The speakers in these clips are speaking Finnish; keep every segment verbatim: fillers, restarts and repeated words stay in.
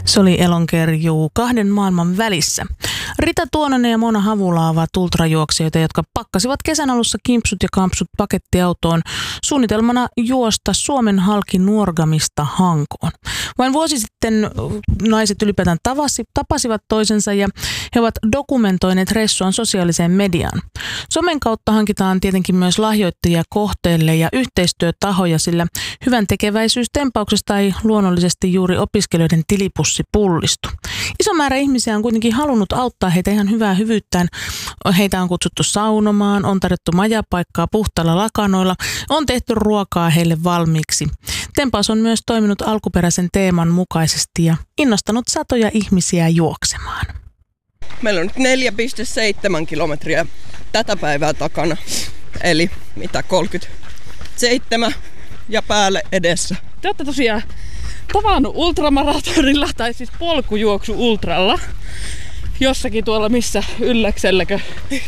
Se oli Elonkerjuu kahden maailman välissä. Rita Tuononen ja Mona Havula ovat ultrajuoksijoita, jotka pakkasivat kesän alussa kimpsut ja kampsut pakettiautoon suunnitelmana juosta Suomen halki Nuorgamista Hankoon. Vain vuosi sitten naiset ylipäätään tavasi, tapasivat toisensa ja he ovat dokumentoineet reissuaan sosiaaliseen mediaan. Somen kautta hankitaan tietenkin myös lahjoittajia kohteelle ja yhteistyötahoja, sillä hyvän tekeväisyystempauksesta ei luonnollisesti juuri opiskelijoiden tilipussi pullistu. Iso määrä ihmisiä on kuitenkin halunnut auttaa heitä ihan hyvää hyvyyttään. Heitä on kutsuttu saunomaan, on tarjottu majapaikkaa puhtailla lakanoilla, on tehty ruokaa heille valmiiksi. Tempaus on myös toiminut alkuperäisen teeman mukaisesti ja innostanut satoja ihmisiä juoksemaan. Meillä on nyt neljä pilkku seitsemän kilometriä tätä päivää takana, eli mitä kolmekymmentäseitsemän ja päälle edessä. Te olette tosiaan tavannut ultramaratonilla, tai siis polkujuoksu ultralla, jossakin tuolla missä Ylläkselläkö?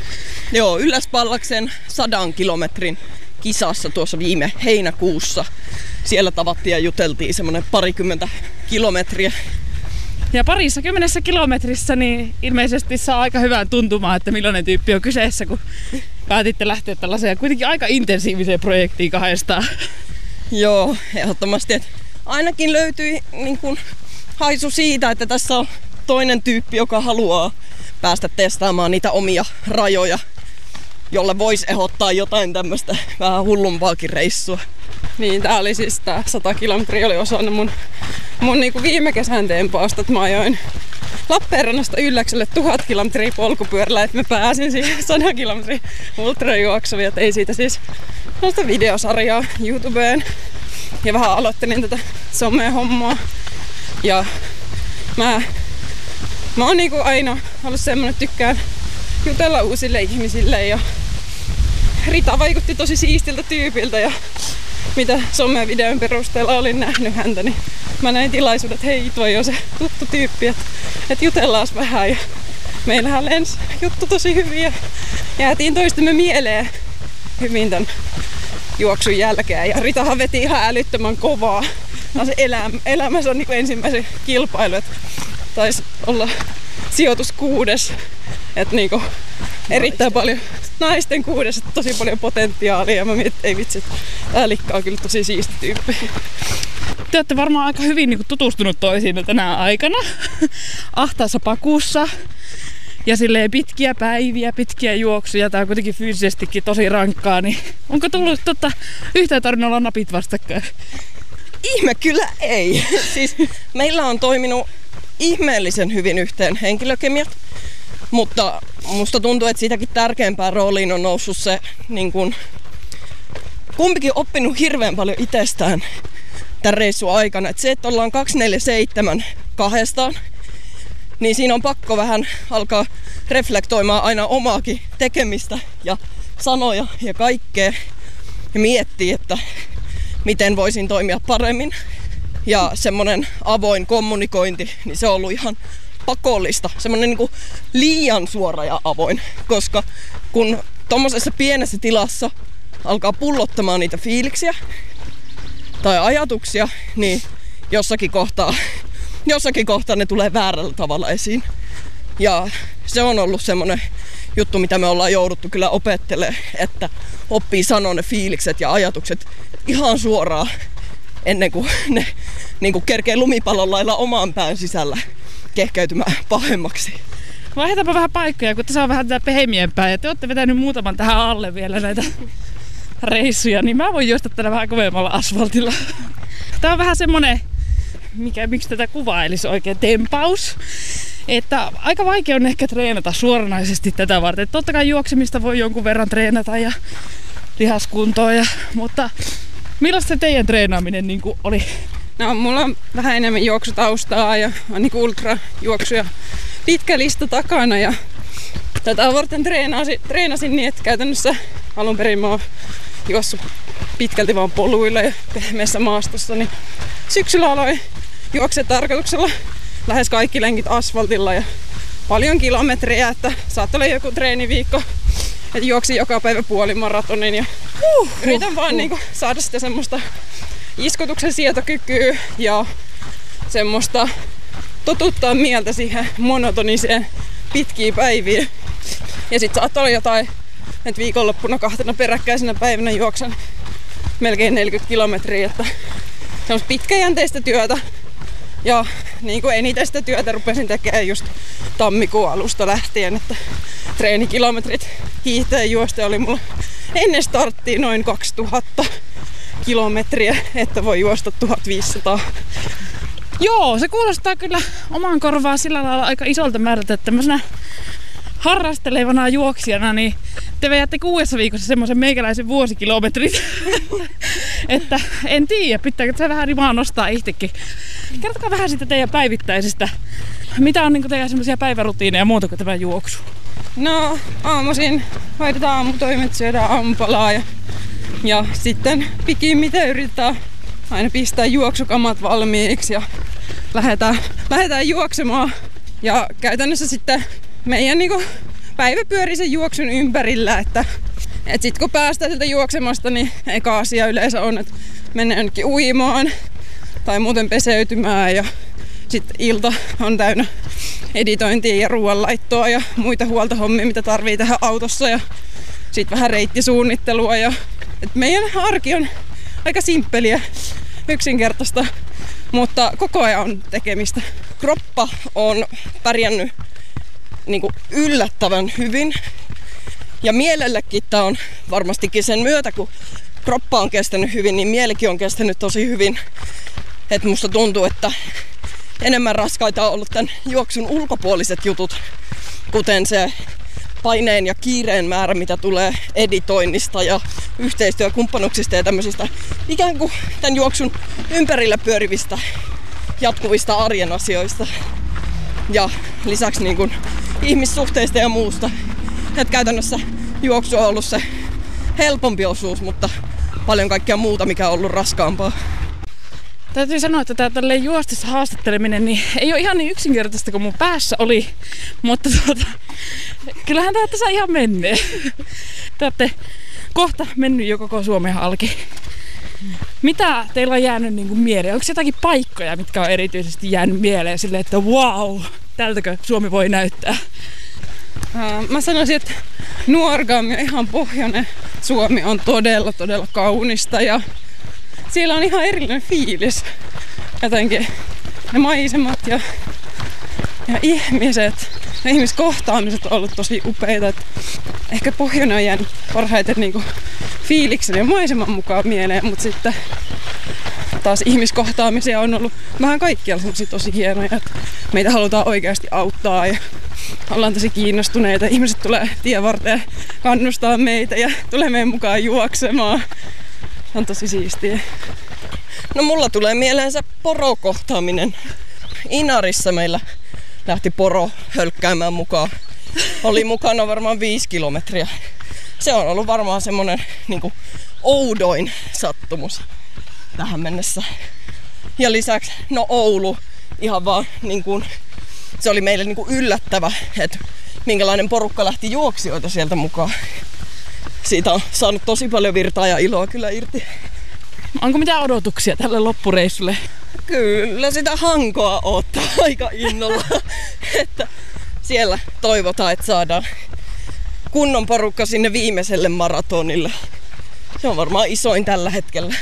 Joo, Ylläspallaksen sadan kilometrin kisassa tuossa viime heinäkuussa. Siellä tavattiin ja juteltiin semmoinen parikymmentä kilometriä. Ja parissa kymmenessä kilometrissä niin ilmeisesti saa aika hyvän tuntumaan, että millainen tyyppi on kyseessä, kun päätitte lähteä tällaiseen kuitenkin aika intensiiviseen projektiin kahdestaan. Joo, ehdottomasti. Että ainakin löytyi niin kuin haisu siitä, että tässä on toinen tyyppi, joka haluaa päästä testaamaan niitä omia rajoja, jolle voisi ehdottaa jotain tämmöistä vähän hullumpaakin reissua. Niin, tää oli siis tää sata kilometriä oli osana mun, mun niinku viime kesän tempausta, että mä ajoin Lappeenrannasta Ylläkselle tuhat kilometriä polkupyörällä, että mä pääsin siihen sata kilometriä ultrajuoksuun, ja tein siitä siis noista videosarjaa YouTubeen ja vähän aloittelin tätä some-hommaa. Ja mä, mä oon niinku aina ollut semmonen, että tykkään jutella uusille ihmisille, ja Rita vaikutti tosi siistiltä tyypiltä, ja mitä some-videon perusteella olin nähnyt häntä, niin mä näin tilaisuuden, että hei, toi on se tuttu tyyppi, että, että jutellaan vähän. Ja meillähän lensi juttu tosi hyvin ja jäätiin toistemme mieleen hyvin tämän juoksun jälkeen. Ja Ritahan veti ihan älyttömän kovaa. Tämä on se elämä, elämässä on niin kuin ensimmäisen kilpailu, että taisi olla sijoitus kuudes. Että niinku erittäin paljon naisten kuudes, että tosi paljon potentiaalia, ja mä mietin, että ei vitsi, tää Likka on kyllä tosi siisti tyyppi. Te olette varmaan aika hyvin niin tutustunut toisiinne tänä aikana ahtaassa pakussa ja silleen pitkiä päiviä, pitkiä juoksuja, tää on kuitenkin fyysisestikin tosi rankkaa, niin onko tullut totta yhtään tarvinnut olla napit vastakkain? Ihme kyllä ei. Siis meillä on toiminut ihmeellisen hyvin yhteen henkilökemiat. Mutta musta tuntuu, että siitäkin tärkeämpään rooliin on noussut se, niin kun, kumpikin oppinut hirveän paljon itsestään tämän reissun aikana. Et se, että ollaan kaksikymmentäneljä seitsemän kahdestaan, niin siinä on pakko vähän alkaa reflektoimaan aina omaakin tekemistä ja sanoja ja kaikkea. Ja miettiä, että miten voisin toimia paremmin. Ja semmonen avoin kommunikointi, niin se on ollut ihan pakollista, semmoinen niinku liian suora ja avoin, koska kun tommosessa pienessä tilassa alkaa pullottamaan niitä fiiliksiä tai ajatuksia, niin jossakin kohtaa, jossakin kohtaa ne tulee väärällä tavalla esiin. Ja se on ollut semmoinen juttu, mitä me ollaan jouduttu kyllä opettelemaan, että oppii sanoa ne fiilikset ja ajatukset ihan suoraan ennen kuin ne niin kuin kerkee lumipallon lailla oman pään sisällä kehkeytymään pahemmaksi. Vaihdetaanpa vähän paikkoja, kun tässä on vähän tätä pehmiempää ja te olette vetänyt muutaman tähän alle vielä näitä reissuja, niin mä voin juosta tällä vähän kovemmalla asfaltilla. Tää on vähän semmonen, mikä, miksi tätä kuvailisi oikein, tempaus. Että aika vaikea on ehkä treenata suoranaisesti tätä varten. Totta kai juoksemista voi jonkun verran treenata ja lihaskuntoa, ja, mutta millaista se teidän treenaaminen niin kuin oli? No, mulla on vähän enemmän juoksutaustaa ja on niin ultrajuoksuja pitkä lista takana, ja tätä varten treenasin, treenasin niin, että käytännössä alun perin mä oon juossut pitkälti vaan poluilla ja pehmeässä maastossa, niin syksyllä aloin juokse tarkoituksella lähes kaikki lenkit asfaltilla ja paljon kilometrejä, että saattoi olla joku treeniviikko, että juoksin joka päivä puolimaratonin ja uh, yritän uh, vaan uh. Niin saada sitä semmoista iskotuksen sietokykyä ja semmoista totuttaa mieltä siihen monotoniseen pitkiin päiviin. Ja sit saattaa olla jotain, että viikonloppuna kahtena peräkkäisenä päivänä juoksen melkein neljäkymmentä kilometriä, että se on pitkäjänteistä työtä. Ja niin kuin eniten sitä työtä rupesin tekemään just tammikuun alusta lähtien, että treenikilometrit hiihteen juoste oli mulla ennen starttia noin kaksituhatta kilometriä, että voi juosta tuhatviisisataa. Joo, se kuulostaa kyllä omaan korvaan sillä lailla aika isolta määrältä, että tämmöisenä harrastelevana juoksijana, niin te vedätte kuudessa viikossa semmoisen meikäläisen vuosikilometrit. Että en tiedä, pitääkö se vähän rimaa nostaa itsekin. Kertokaa vähän siitä teidän päivittäisestä. Mitä on niin teidän semmoisia päivärutiineja muuta kuin tämä juoksu? No aamuisin hoidetaan aamutoimet, syödään aamupalaa ja, ja sitten pikimmiten yritetään aina pistää juoksukamat valmiiksi ja lähdetään, lähdetään juoksemaan. Ja käytännössä sitten meidän niinku päivä pyörii sen juoksun ympärillä, että et sit kun päästään sieltä juoksemasta, niin eka asia yleensä on, että mennään jonnekin uimaan tai muuten peseytymään ja sitten ilta on täynnä editointia ja ruoanlaittoa ja muita huoltohommia, mitä tarvii tehdä autossa ja sitten vähän reittisuunnittelua. Ja, et meidän arki on aika simppeliä, yksinkertaista, mutta koko ajan on tekemistä. Kroppa on pärjännyt niin kuin yllättävän hyvin ja mielellekin tämä on varmastikin sen myötä, kun kroppa on kestänyt hyvin, niin mielikin on kestänyt tosi hyvin. Et musta tuntuu, että enemmän raskaita on ollut tämän juoksun ulkopuoliset jutut, kuten se paineen ja kiireen määrä, mitä tulee editoinnista ja yhteistyökumppanuksista ja tämmöisistä ikään kuin tämän juoksun ympärillä pyörivistä jatkuvista arjen asioista. Ja lisäksi niin kuin ihmissuhteista ja muusta. Et käytännössä juoksu on ollut se helpompi osuus, mutta paljon kaikkea muuta, mikä on ollut raskaampaa. Täytyy sanoa, että tämä tälleen juostessa haastatteleminen niin ei ole ihan niin yksinkertaista kuin mun päässä oli, mutta tuota, kyllähän tämä tässä ihan menee. Te olette kohta mennyt jo koko Suomen halki. Mitä teillä on jäänyt niin kuin mieleen? Onko jotakin paikkoja, mitkä on erityisesti jäänyt mieleen silleen, että wow, tältäkö Suomi voi näyttää? Mä sanoisin, että Nuorgam ja ihan pohjoinen Suomi on todella, todella kaunista ja siellä on ihan erillinen fiilis. Jotenkin ne maisemat ja, ja ihmiset, ne ihmiskohtaamiset on ollut tosi upeita. Et ehkä pohjoinen on jäänyt parhaiten niinku fiiliksen ja maiseman mukaan mieleen, mutta sitten taas ihmiskohtaamisia on ollut vähän kaikkialla tosi hienoja. Et meitä halutaan oikeasti auttaa ja ollaan tosi kiinnostuneita. Ihmiset tulee tien varteen kannustaa meitä ja tulee meidän mukaan juoksemaan. On tosi siistiä. No mulla tulee mieleen se porokohtaaminen. Inarissa meillä lähti poro hölkkäämään mukaan. Oli mukana varmaan viisi kilometriä. Se on ollut varmaan semmonen niinku oudoin sattumus tähän mennessä. Ja lisäksi no Oulu ihan vaan niinku, se oli meille niinku yllättävä, että minkälainen porukka lähti juoksijoita sieltä mukaan. Siitä on saanut tosi paljon virtaa ja iloa kyllä irti. Onko mitään odotuksia tälle loppureissulle? Kyllä sitä Hankoa odottaa aika innolla. Että siellä toivotaan, että saadaan kunnon porukka sinne viimeiselle maratonille. Se on varmaan isoin tällä hetkellä.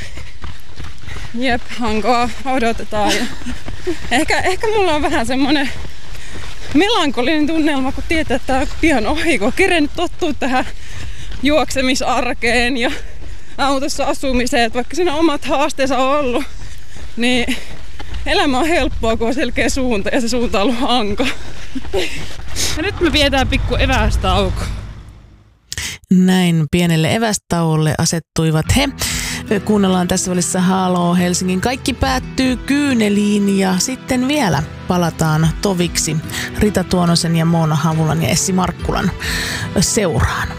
Jep, Hankoa odotetaan. Ja ehkä, ehkä mulla on vähän semmonen melankolinen tunnelma, kun tietää, että tää on pian ohi, kun on kerennyt tottua tähän juoksemisarkeen ja autossa asumiseen, että vaikka siinä omat haasteensa on ollut, niin elämä on helppoa, kun on selkeä suunta ja se suunta on ollut Hanko. Ja nyt me pidetään pikku evästauko. Näin pienelle evästauolle asettuivat he. Kuunnellaan tässä välissä Halo Helsingin Kaikki päättyy kyyneliin ja sitten vielä palataan toviksi Rita Tuonosen ja Moona Havulan ja Essi Markkulan seuraan.